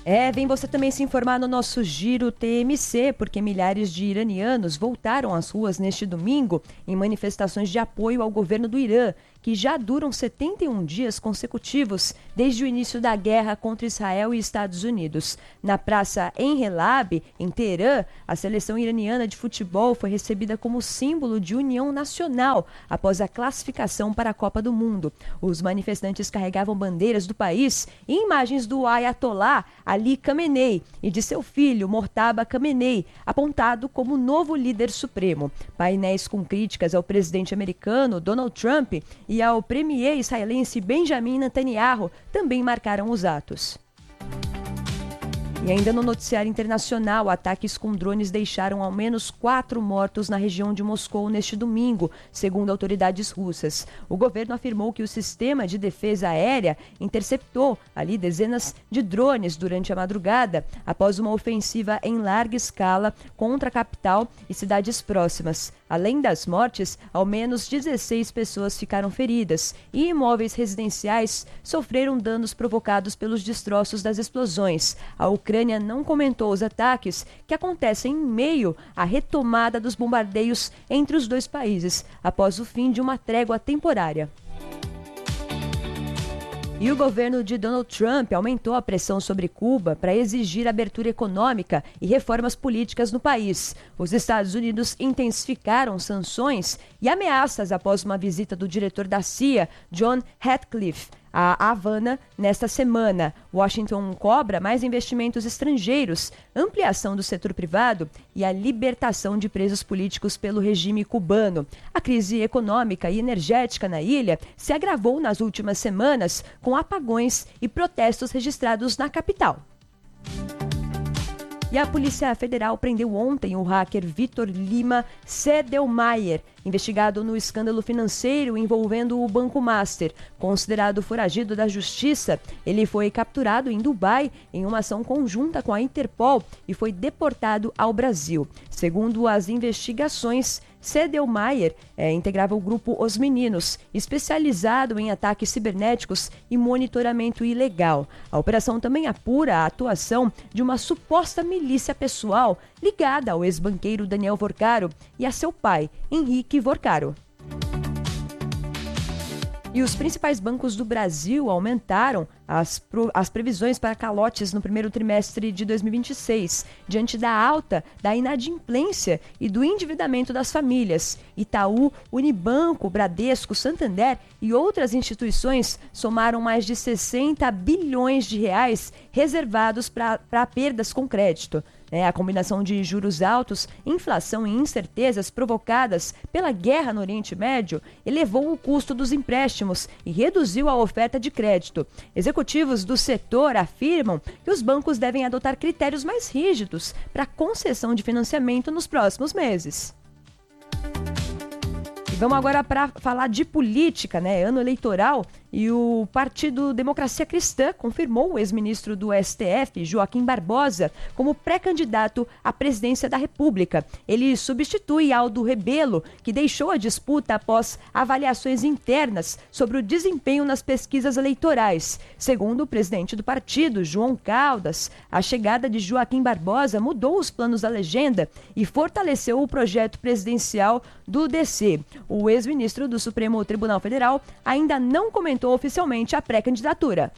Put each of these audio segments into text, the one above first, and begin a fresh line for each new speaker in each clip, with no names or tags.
Vem você também se informar no nosso Giro TMC, porque milhares de iranianos voltaram às ruas neste domingo em manifestações de apoio ao governo do Irã, que já duram 71 dias consecutivos desde o início da guerra contra Israel e Estados Unidos. Na Praça Enrelab, em Teherã, a seleção iraniana de futebol foi recebida como símbolo de união nacional após a classificação para a Copa do Mundo. Os manifestantes carregavam bandeiras do país e imagens do Ayatollah Ali Khamenei e de seu filho Mortaba Khamenei, apontado como novo líder supremo. Painéis com críticas ao presidente americano Donald Trump e ao premier israelense Benjamin Netanyahu também marcaram os atos. E ainda no noticiário internacional, ataques com drones deixaram ao menos 4 mortos na região de Moscou neste domingo, segundo autoridades russas. O governo afirmou que o sistema de defesa aérea interceptou ali dezenas de drones durante a madrugada, após uma ofensiva em larga escala contra a capital e cidades próximas. Além das mortes, ao menos 16 pessoas ficaram feridas e imóveis residenciais sofreram danos provocados pelos destroços das explosões. A Ucrânia não comentou os ataques que acontecem em meio à retomada dos bombardeios entre os dois países, após o fim de uma trégua temporária. E o governo de Donald Trump aumentou a pressão sobre Cuba para exigir abertura econômica e reformas políticas no país. Os Estados Unidos intensificaram sanções e ameaças após uma visita do diretor da CIA, John Ratcliffe, a Havana nesta semana. Washington cobra mais investimentos estrangeiros, ampliação do setor privado e a libertação de presos políticos pelo regime cubano. A crise econômica e energética na ilha se agravou nas últimas semanas com apagões e protestos registrados na capital. E a Polícia Federal prendeu ontem o hacker Vitor Lima Sedelmaier, investigado no escândalo financeiro envolvendo o Banco Master. Considerado foragido da Justiça, ele foi capturado em Dubai em uma ação conjunta com a Interpol e foi deportado ao Brasil. Segundo as investigações, Sedelmaier integrava o grupo Os Meninos, especializado em ataques cibernéticos e monitoramento ilegal. A operação também apura a atuação de uma suposta milícia pessoal ligada ao ex-banqueiro Daniel Vorcaro e a seu pai, Henrique Vorcaro. E os principais bancos do Brasil aumentaram as previsões para calotes no primeiro trimestre de 2026, diante da alta da inadimplência e do endividamento das famílias. Itaú, Unibanco, Bradesco, Santander e outras instituições somaram mais de 60 bilhões de reais reservados para perdas com crédito. A combinação de juros altos, inflação e incertezas provocadas pela guerra no Oriente Médio elevou o custo dos empréstimos e reduziu a oferta de crédito. Executivos do setor afirmam que os bancos devem adotar critérios mais rígidos para a concessão de financiamento nos próximos meses. Vamos agora para falar de política, ano eleitoral, e o Partido Democracia Cristã confirmou o ex-ministro do STF, Joaquim Barbosa, como pré-candidato à presidência da República. Ele substitui Aldo Rebelo, que deixou a disputa após avaliações internas sobre o desempenho nas pesquisas eleitorais. Segundo o presidente do partido, João Caldas, a chegada de Joaquim Barbosa mudou os planos da legenda e fortaleceu o projeto presidencial do DC. O ex-ministro do Supremo Tribunal Federal ainda não comentou oficialmente a pré-candidatura.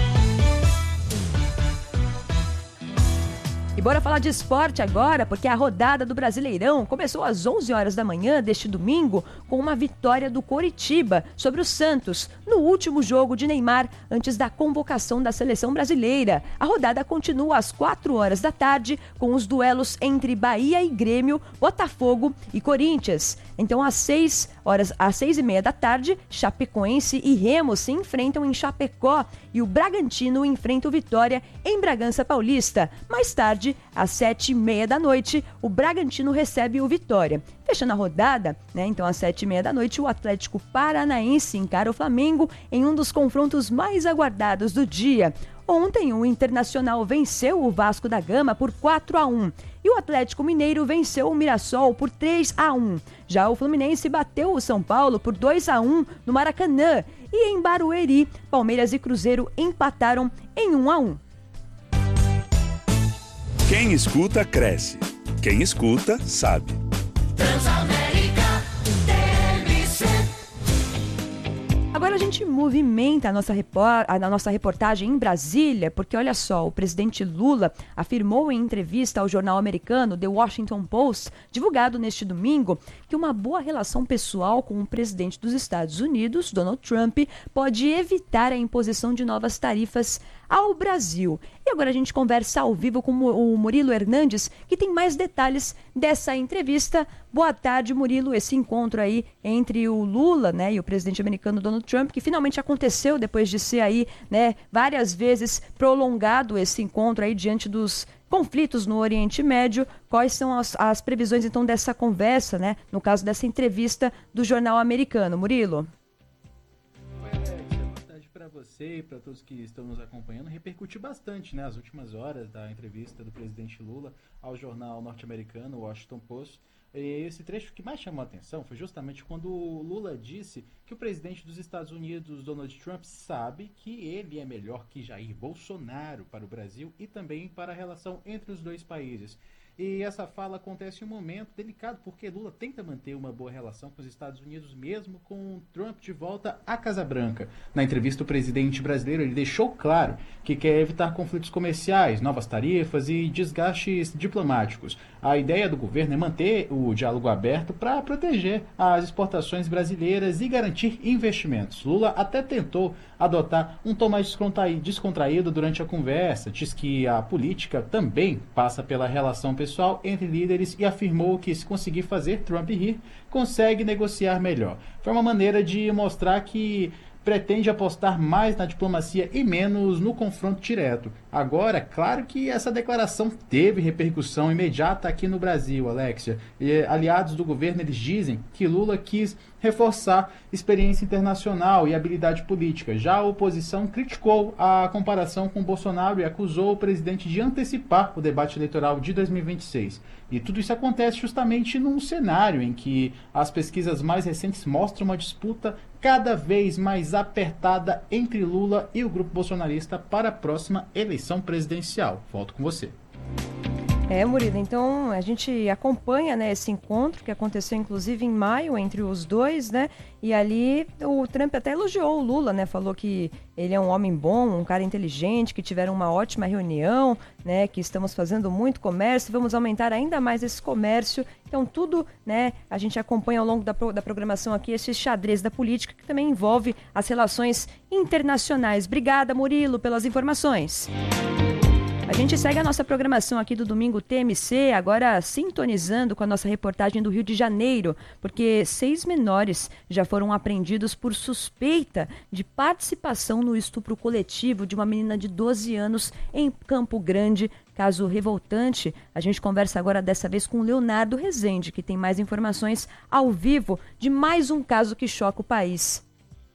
E bora falar de esporte agora, porque a rodada do Brasileirão começou às 11 horas da manhã deste domingo com uma vitória do Coritiba sobre o Santos, no último jogo de Neymar antes da convocação da seleção brasileira. A rodada continua às 4 horas da tarde com os duelos entre Bahia e Grêmio, Botafogo e Corinthians. Então, às 6h30 da tarde, Chapecoense e Remo se enfrentam em Chapecó e o Bragantino enfrenta o Vitória em Bragança Paulista. Mais tarde, às 7h30 da noite, o Bragantino recebe o Vitória. Fechando a rodada, então às 7h30 da noite, o Atlético Paranaense encara o Flamengo em um dos confrontos mais aguardados do dia. Ontem, o Internacional venceu o Vasco da Gama por 4-1 e o Atlético Mineiro venceu o Mirassol por 3-1. Já o Fluminense bateu o São Paulo por 2-1 no Maracanã e em Barueri, Palmeiras e Cruzeiro empataram em 1-1.
Quem escuta, cresce. Quem escuta, sabe.
Transamérica TMC.
Agora a gente movimenta a nossa reportagem em Brasília, porque olha só, o presidente Lula afirmou em entrevista ao jornal americano The Washington Post, divulgado neste domingo, que uma boa relação pessoal com o presidente dos Estados Unidos, Donald Trump, pode evitar a imposição de novas tarifas ao Brasil. E agora a gente conversa ao vivo com o Murilo Hernandes, que tem mais detalhes dessa entrevista. Boa tarde, Murilo. Esse encontro aí entre o Lula, né, e o presidente americano Donald Trump, que finalmente aconteceu depois de ser aí, né, várias vezes prolongado esse encontro aí diante dos conflitos no Oriente Médio. Quais são as previsões, então, dessa conversa, né, no caso dessa entrevista do jornal americano? Murilo?
Para você e para todos que estão nos acompanhando, repercutiu bastante, né, as últimas horas da entrevista do presidente Lula ao jornal norte-americano Washington Post. E esse trecho que mais chamou a atenção foi justamente quando o Lula disse que o presidente dos Estados Unidos, Donald Trump, sabe que ele é melhor que Jair Bolsonaro para o Brasil e também para a relação entre os dois países. E essa fala acontece em um momento delicado, porque Lula tenta manter uma boa relação com os Estados Unidos, mesmo com Trump de volta à Casa Branca. Na entrevista, o presidente brasileiro ele deixou claro que quer evitar conflitos comerciais, novas tarifas e desgastes diplomáticos. A ideia do governo é manter o diálogo aberto para proteger as exportações brasileiras e garantir investimentos. Lula até tentou adotar um tom mais descontraído durante a conversa, diz que a política também passa pela relação pessoal entre líderes e afirmou que, se conseguir fazer Trump rir, consegue negociar melhor. Foi uma maneira de mostrar que pretende apostar mais na diplomacia e menos no confronto direto. Agora, claro que essa declaração teve repercussão imediata aqui no Brasil, Alexia. E aliados do governo, eles dizem que Lula quis reforçar experiência internacional e habilidade política. Já a oposição criticou a comparação com Bolsonaro e acusou o presidente de antecipar o debate eleitoral de 2026. E tudo isso acontece justamente num cenário em que as pesquisas mais recentes mostram uma disputa cada vez mais apertada entre Lula e o grupo bolsonarista para a próxima eleição presidencial. Volto com você.
Murilo, então a gente acompanha, né, esse encontro que aconteceu inclusive em maio entre os dois, né, e ali o Trump até elogiou o Lula, né, falou que ele é um homem bom, um cara inteligente, que tiveram uma ótima reunião, né, que estamos fazendo muito comércio, vamos aumentar ainda mais esse comércio. Então tudo, né, a gente acompanha ao longo da programação aqui esse xadrez da política que também envolve as relações internacionais. Obrigada, Murilo, pelas informações. A gente segue a nossa programação aqui do Domingo TMC, agora sintonizando com a nossa reportagem do Rio de Janeiro, porque 6 menores já foram apreendidos por suspeita de participação no estupro coletivo de uma menina de 12 anos em Campo Grande. Caso revoltante. A gente conversa agora dessa vez com o Leonardo Rezende, que tem mais informações ao vivo de mais um caso que choca o país.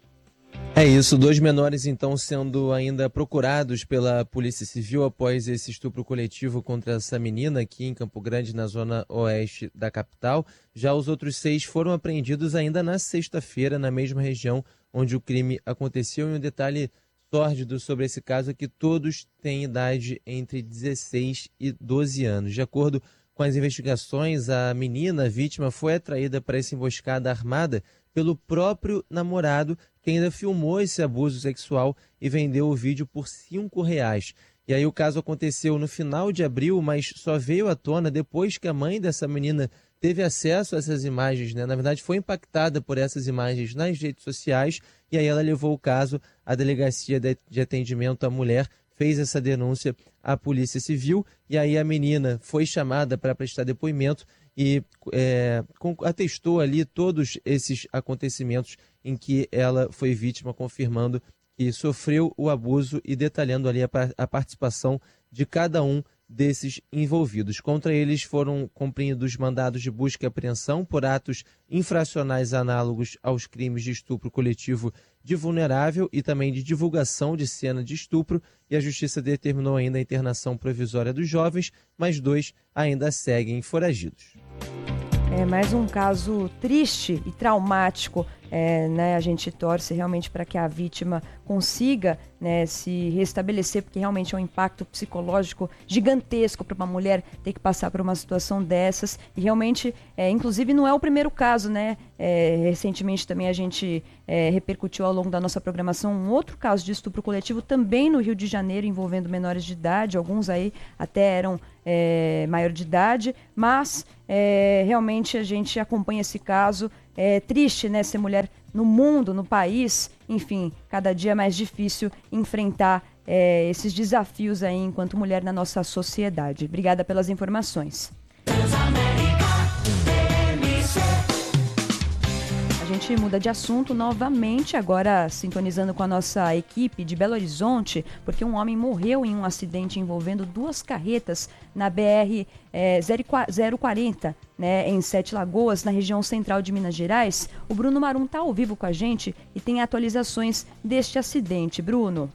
É isso, 2 menores então sendo ainda procurados pela Polícia Civil após esse estupro coletivo contra essa menina aqui em Campo Grande, na zona oeste da capital. Já os outros 6 foram apreendidos ainda na sexta-feira, na mesma região onde o crime aconteceu. E um detalhe sórdido sobre esse caso é que todos têm idade entre 16 e 12 anos. De acordo com as investigações, a menina, a vítima, foi atraída para essa emboscada armada pelo próprio namorado, que ainda filmou esse abuso sexual e vendeu o vídeo por R$5. E aí o caso aconteceu no final de abril, mas só veio à tona depois que a mãe dessa menina teve acesso a essas imagens, né? Na verdade, foi impactada por essas imagens nas redes sociais, e aí ela levou o caso à Delegacia de Atendimento à Mulher, fez essa denúncia à Polícia Civil, e aí a menina foi chamada para prestar depoimento e atestou ali todos esses acontecimentos em que ela foi vítima, confirmando que sofreu o abuso e detalhando ali a participação de cada um desses envolvidos. Contra eles foram cumpridos mandados de busca e apreensão por atos infracionais análogos aos crimes de estupro coletivo de vulnerável e também de divulgação de cena de estupro, e a Justiça determinou ainda a internação provisória dos jovens, mas 2 ainda seguem foragidos.
É mais um caso triste e traumático né, a gente torce realmente para que a vítima consiga, né, se restabelecer, porque realmente é um impacto psicológico gigantesco para uma mulher ter que passar por uma situação dessas. E realmente, inclusive, não é o primeiro caso, né? Recentemente também a gente repercutiu ao longo da nossa programação um outro caso de estupro coletivo também no Rio de Janeiro, envolvendo menores de idade. Alguns aí até eram maior de idade, mas realmente a gente acompanha esse caso. É triste, né, ser mulher no mundo, no país, enfim, cada dia é mais difícil enfrentar esses desafios aí enquanto mulher na nossa sociedade. Obrigada pelas informações. A gente muda de assunto novamente, agora sintonizando com a nossa equipe de Belo Horizonte, porque um homem morreu em um acidente envolvendo 2 carretas na BR 040, né, em Sete Lagoas, na região central de Minas Gerais. O Bruno Marum está ao vivo com a gente e tem atualizações deste acidente. Bruno.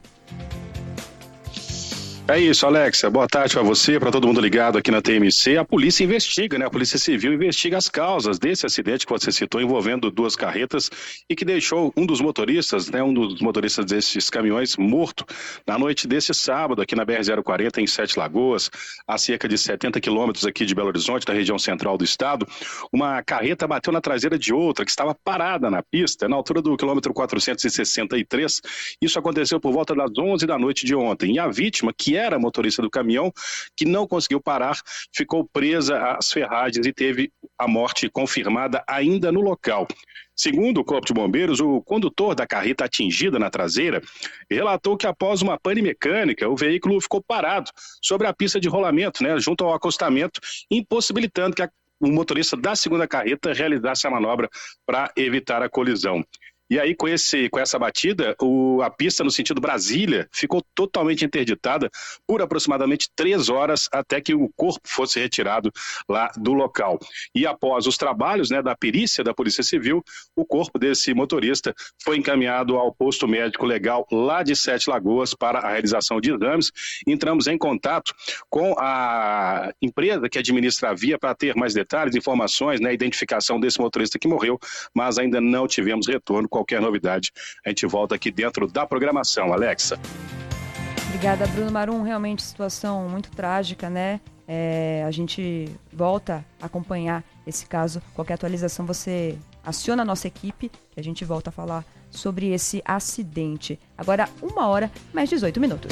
É isso, Alexia. Boa tarde para você, para todo mundo ligado aqui na TMC. A polícia investiga, né? A Polícia Civil investiga as causas desse acidente que você citou, envolvendo 2 carretas e que deixou um dos motoristas, né? Um dos motoristas desses caminhões morto na noite desse sábado aqui na BR-040 em Sete Lagoas, a cerca de 70 quilômetros aqui de Belo Horizonte, da região central do estado. Uma carreta bateu na traseira de outra que estava parada na pista, na altura do quilômetro 463. Isso aconteceu por volta das 11 da noite de ontem. E a vítima, que era motorista do caminhão, que não conseguiu parar, ficou presa às ferragens e teve a morte confirmada ainda no local. Segundo o Corpo de Bombeiros, o condutor da carreta atingida na traseira relatou que após uma pane mecânica, o veículo ficou parado sobre a pista de rolamento, né, junto ao acostamento, impossibilitando que o motorista da segunda carreta realizasse a manobra para evitar a colisão. E aí, com essa batida, a pista no sentido Brasília ficou totalmente interditada por aproximadamente 3 horas até que o corpo fosse retirado lá do local. E após os trabalhos, né, da perícia da Polícia Civil, o corpo desse motorista foi encaminhado ao posto médico legal lá de Sete Lagoas para a realização de exames. Entramos em contato com a empresa que administra a via para ter mais detalhes, informações, né, identificação desse motorista que morreu, mas ainda não tivemos retorno. Qualquer novidade, a gente volta aqui dentro da programação. Alexa.
Obrigada, Bruno Marum. Realmente situação muito trágica, né? A gente volta a acompanhar esse caso. Qualquer atualização você aciona a nossa equipe e a gente volta a falar sobre esse acidente. Agora, 1h mais 18 minutos.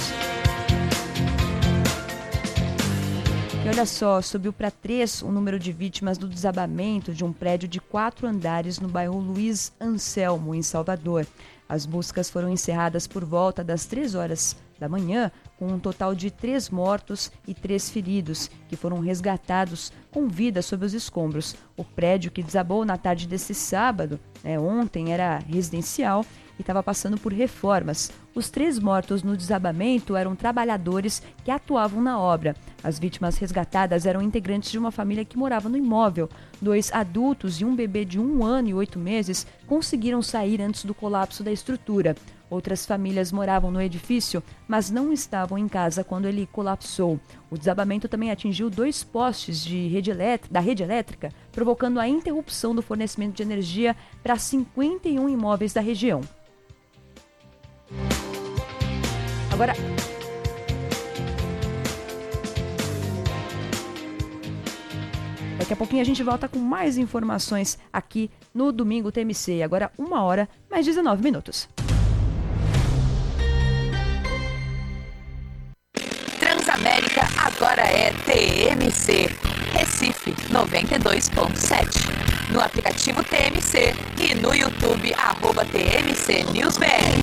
E olha só, subiu para 3 o número de vítimas do desabamento de um prédio de 4 andares no bairro Luiz Anselmo, em Salvador. As buscas foram encerradas por volta das 3 horas da manhã, com um total de 3 mortos e 3 feridos, que foram resgatados com vida sob os escombros. O prédio que desabou na tarde desse sábado, ontem, era residencial e estava passando por reformas. Os 3 mortos no desabamento eram trabalhadores que atuavam na obra. As vítimas resgatadas eram integrantes de uma família que morava no imóvel. 2 adultos e um bebê de 1 ano e 8 meses conseguiram sair antes do colapso da estrutura. Outras famílias moravam no edifício, mas não estavam em casa quando ele colapsou. O desabamento também atingiu 2 postes da rede elétrica, provocando a interrupção do fornecimento de energia para 51 imóveis da região. Agora, daqui a pouquinho a gente volta com mais informações aqui no Domingo TMC. Agora 1h mais 19 minutos.
Transamérica agora é TMC. Recife 92.7. No aplicativo TMC e no YouTube @TMC NewsBR.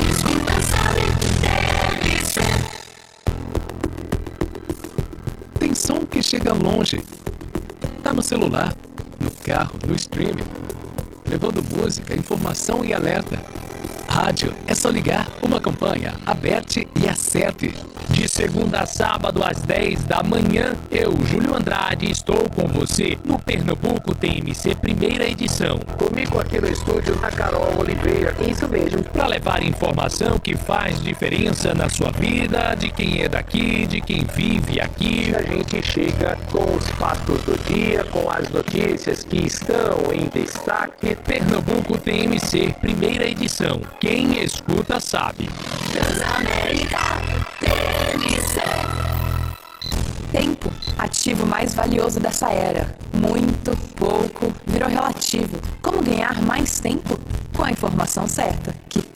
Tem som que chega longe. Tá no celular, no carro, no streaming, levando música, informação e alerta. Rádio é só ligar uma campanha, aperte e acerte. De segunda a sábado às 10 da manhã, eu, Júlio Andrade, estou com você no Pernambuco TMC primeira edição. Comigo aqui no estúdio a Carol Oliveira. Isso mesmo. Para levar informação que faz diferença na sua vida, de quem é daqui, de quem vive aqui. A gente chega com os fatos do dia, com as notícias que estão em destaque. Pernambuco TMC primeira edição. Quem escuta sabe.
Transamérica TMC. Tempo, ativo mais valioso dessa era. Muito, pouco, virou relativo. Como ganhar mais tempo? Com a informação certa, que